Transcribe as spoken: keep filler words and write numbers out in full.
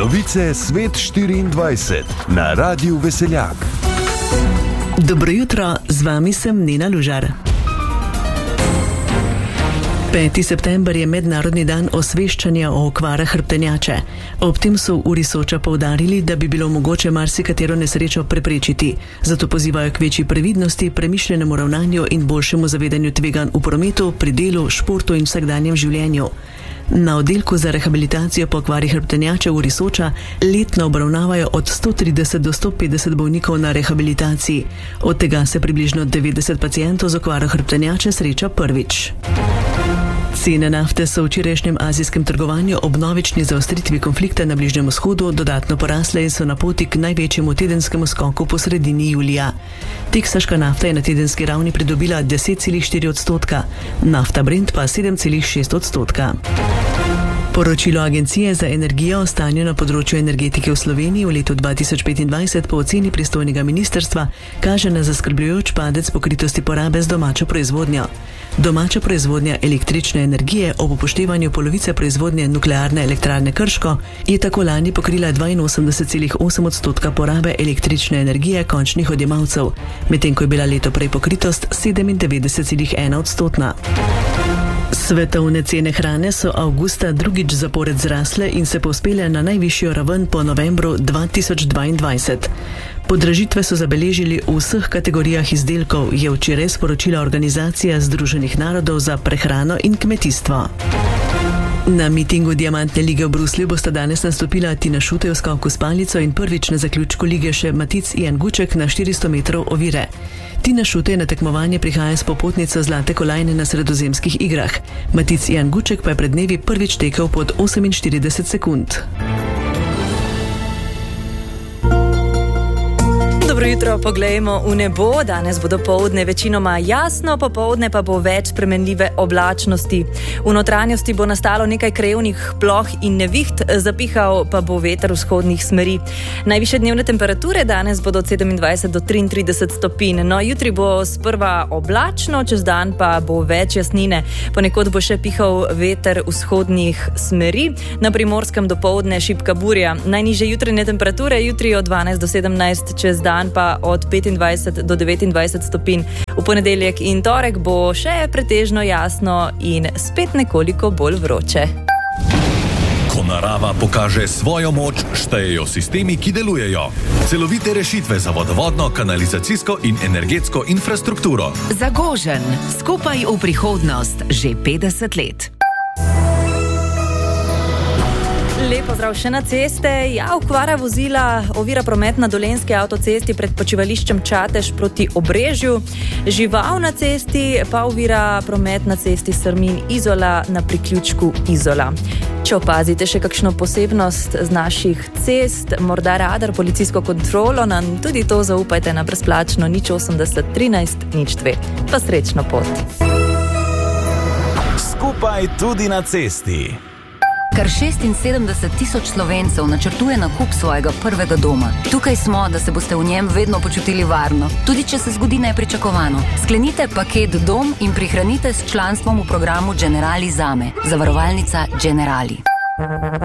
Novice Svet štiriindvajset na Radiu Veseljak. Dobro jutro, z vami sem Nina Lužar. peti september je mednarodni dan osveščanja o okvarah hrbtenjače. Ob tem so v Risoča poudarili, da bi bilo mogoče marsikatero nesrečo preprečiti. Zato pozivajo k večji previdnosti, premišljenemu ravnanju in boljšemu zavedanju tveganj v prometu, pri delu, športu in vsakdanjem življenju. Na oddelku za rehabilitacijo po okvarih hrbtenjače v Risoča letno obravnavajo od sto trideset do sto petdeset bolnikov na rehabilitaciji. Od tega se približno devetdeset pacientov z okvaro hrbtenjače sreča prvič. Cene nafte so v včerajšnjem azijskem trgovanju ob novični zaostritvi konflikta na Bližnjem vzhodu dodatno porasle in so na poti k največjemu tedenskemu skoku po sredini julija. Teksaška nafta je na tedenski ravni pridobila deset celih štiri odstotka, nafta Brent pa sedem celih šest odstotka. Poročilo Agencije za energijo o stanju na področju energetike v Sloveniji v letu dva tisoč petindvajset po oceni pristojnega ministrstva kaže na zaskrbljujoč padec pokritosti porabe z domačo proizvodnjo. Domača proizvodnja električne energije ob upoštevanju polovice proizvodnje nuklearne elektrarne Krško je tako lani pokrila dvainosemdeset celih osem odstotka porabe električne energije končnih odjemalcev, medtem ko je bila leto prej pokritost sedemindevetdeset celih ena odstotna. Svetovne cene hrane so avgusta drugič zapored zrasle in se povzpele na najvišjo raven po novembru dva tisoč dvaindvajset. Podražitve so zabeležili v vseh kategorijah izdelkov, je včeraj sporočila Organizacija Združenih narodov za prehrano in kmetijstvo. Na mitingu Diamantne lige v Bruslju bosta danes nastopila Tina Šutej v skoku s palico in prvič na zaključku lige še Matic Ian Guček na štiristo metrov ovire. Tina Šutej na tekmovanje prihaja s popotnico zlate kolajne na sredozemskih igrah. Matic Ian Guček pa je pred dnevi prvič tekel pod oseminštirideset sekund. Dobro jutro, poglejmo v nebo. Danes bo dopoldne večinoma jasno, popoldne pa bo več spremenljive oblačnosti. V notranjosti bo nastalo nekaj krajevnih ploh in neviht, zapihal pa bo veter vzhodnih smeri. Najvišje dnevne temperature danes bodo od sedemindvajset do triintrideset stopinj. No, jutri bo sprva oblačno, čez dan pa bo več jasnine. Ponekod bo še pihal veter vzhodnih smeri. Na Primorskem dopoldne šibka burja. Najnižje jutranje temperature jutri od dvanajst do sedemnajst, čez dan pa od petindvajset do devetindvajset stopinj. V ponedeljek in torek bo še pretežno jasno in spet nekoliko bolj vroče. Ko narava pokaže svojo moč, štejejo sistemi, ki delujejo. Celovite rešitve za vodovodno, kanalizacijsko in energetsko infrastrukturo. Zagožen, skupaj v prihodnost, že petdeset let. Lepo zdrav še na ceste. Ja, okvara vozila ovira promet na Dolenjski avtocesti pred počivališčem Čatež proti Obrežju. Žival na cesti pa ovira promet na cesti Strmin-Izola na priključku Izola. Če opazite še kakšno posebnost z naših cest, morda radar, policijsko kontrolo, nam tudi to zaupajte na brezplačno nič osemdeset trinajst nič dve. Pa srečno pot. Skupaj tudi na cesti. Kar šestinsedemdeset tisoč Slovencev načrtuje nakup svojega prvega doma. Tukaj smo, da se boste v njem vedno počutili varno, tudi če se zgodi nepričakovano. Sklenite paket Dom in prihranite s članstvom v programu Generali Zame. Zavarovalnica Generali.